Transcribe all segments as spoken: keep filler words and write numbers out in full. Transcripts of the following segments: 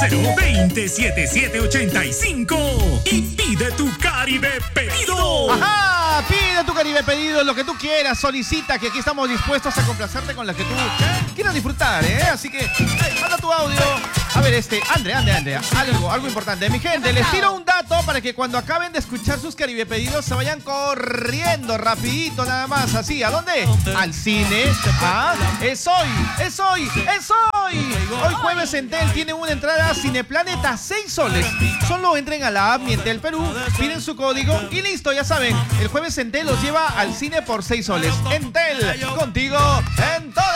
cero veinte, setenta y siete ochenta y cinco y pide tu Caribe pedido. Ajá, pide tu Caribe pedido, lo que tú quieras, solicita, que aquí estamos dispuestos a complacerte con lo que tú quieras disfrutar, ¿eh? Así que, hey, manda tu audio. A ver, este, Andrea, Andrea, Andrea, algo, algo importante. Mi gente, les tiro un dato para que cuando acaben de escuchar sus Caribe pedidos se vayan corriendo, rapidito nada más, así. ¿A dónde? Al cine. Ah, es hoy, es hoy, es hoy. Hoy jueves Entel tiene una entrada a Cineplaneta, seis soles. Solo entren a la app Mi Entel Perú, piden su código y listo, ya saben. El jueves Entel los lleva al cine por seis soles. Entel, contigo en todas.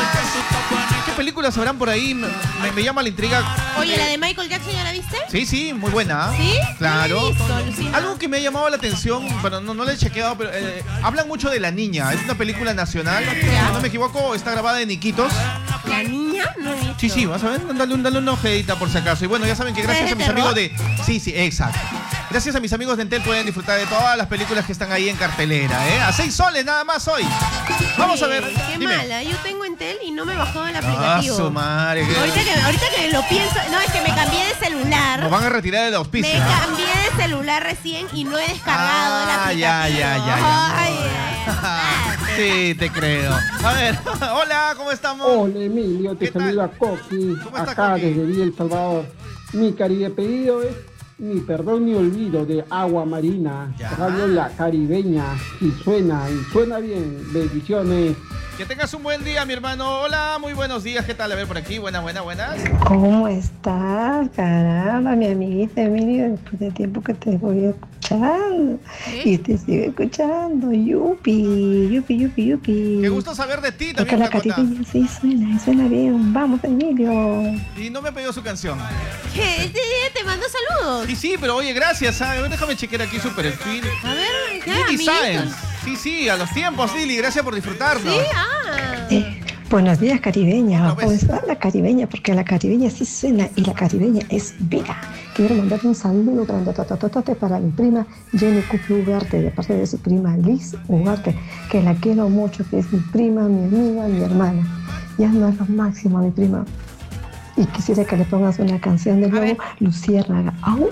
¿Qué películas habrán por ahí? Me, me, me llama la intriga. Oye, ¿la de Michael Jackson ya la viste? Sí, sí, muy buena. ¿Sí? Claro. No la he visto, algo que me ha llamado la atención, bueno, no, no le he chequeado, pero eh, hablan mucho de La Niña. Es una película nacional. Ya. Si no me equivoco, está grabada en Iquitos. ¿La niña? No he visto. Sí, sí, vas a ver, dale, dale una ojeadita por si acaso. Y bueno, ya saben que gracias ¿Es a de mis terror? amigos de... Sí, sí, exacto. Gracias a mis amigos de Entel pueden disfrutar de todas las películas que están ahí en cartelera, ¿eh? A seis soles nada más hoy. Vamos Oye, a ver. Qué Dime. mala, yo tengo Entel y no me bajó el Ah, aplicativo. su madre. que- Ahorita que, ahorita que lo pienso, no, es que me cambié de celular. Nos van a retirar del auspicio. Me ¿ah? cambié de celular recién y no he descargado el Ah, aplicativo. ya, ya, ya, ya. Ay, ay, Sí, te creo. A ver, hola, ¿cómo estamos? Hola Emilio, te ¿Qué tal? saluda Coqui, ¿Cómo está, acá Coqui? desde Villa El Salvador. Mi Caribe pedido es Mi Perdón ni Olvido de Agua Marina, Ya. Radio La Caribeña, y suena, y suena bien, bendiciones. Que tengas un buen día, mi hermano. Hola, muy buenos días. ¿Qué tal? A ver por aquí. Buenas, buenas, buenas. ¿Cómo estás? Caramba, mi amiguita Emilio, después de tiempo que te voy escuchando. ¿Eh? Y te sigo escuchando. Yupi, yupi, yupi, yupi. Qué gusto saber de ti Porque también, la Flacota. caribeña sí suena, suena bien. Vamos, Emilio. Y no me ha pedido su canción. ¿qué? Este día te mando saludos. Sí, sí, pero oye, gracias. ¿sabes? Déjame chequear aquí su perfil. A ver, ya, Lili amiguitos. Sáenz. Sí, sí, a los tiempos, Lili. Gracias por disfrutarnos. Sí, ah. Eh, buenos días, caribeña. Otra ¿Cómo vez. está la caribeña? Porque la caribeña sí suena y la caribeña es vida. Quiero mandar un saludo grandotototote para mi prima Jenny Cupi Ugarte, de parte de su prima Liz Ugarte, que la quiero mucho, que es mi prima, mi amiga, mi hermana. Ya no es lo máximo, mi prima. Y quisiera que le pongas una canción de A ver. nuevo, Luciérnaga. ¡Au!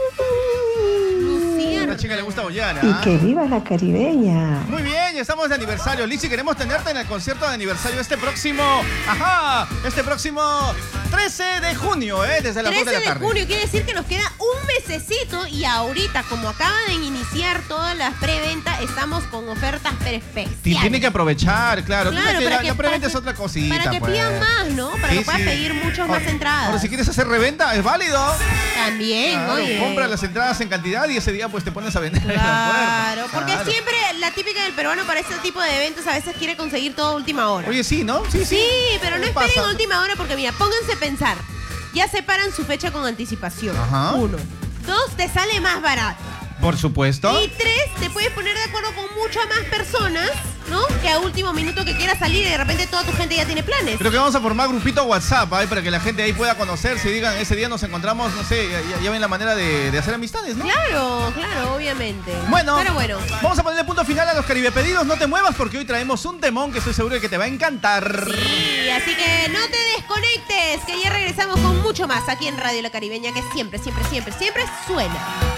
A la Luciana. chica le gusta bollar, Y ¿ah? que viva la caribeña. Muy bien, ya estamos de aniversario. Lizzy, queremos tenerte en el concierto de aniversario este próximo... Ajá, este próximo trece de junio, ¿eh? Desde las dos de trece la de tarde. junio, quiere decir que nos queda un mesecito y ahorita, como acaban de iniciar todas las preventas, estamos con ofertas Y especiales. tiene que aprovechar, claro. Claro, Tú sabes que para la, que- la preventa para es que- otra cosita, Para que pues. pidan más, ¿no? Para Sí, que puedas sí. pedir muchas Ahora- más entradas. Ahora, si quieres hacer reventa, es válido. También, Claro, oye. compra las entradas en cantidad y ese día pues te pones a vender en la Claro, puerta. porque Claro. siempre la típica del peruano para este tipo de eventos a veces quiere conseguir todo a última hora. Oye, sí, ¿no? Sí, sí. sí, pero no ¿Qué esperen pasa? a última hora porque mira, pónganse a pensar. Ya separan su fecha con anticipación. Ajá. Uno. Dos, te sale más barato. Por supuesto. Y tres, te puedes poner de acuerdo con muchas más personas, ¿no? Que a último minuto que quieras salir y de repente toda tu gente ya tiene planes. Creo que vamos a formar grupito WhatsApp, ¿eh? Para que la gente ahí pueda conocerse y digan, ese día nos encontramos, no sé, ya, ya ven la manera de, de hacer amistades, ¿no? Claro, claro, obviamente. Bueno, Pero bueno. vamos a ponerle punto final a los Caribe pedidos. No te muevas porque hoy traemos un temón que estoy seguro de que te va a encantar. Sí, así que no te desconectes, que ya regresamos con mucho más aquí en Radio La Caribeña, que siempre, siempre, siempre, siempre suena.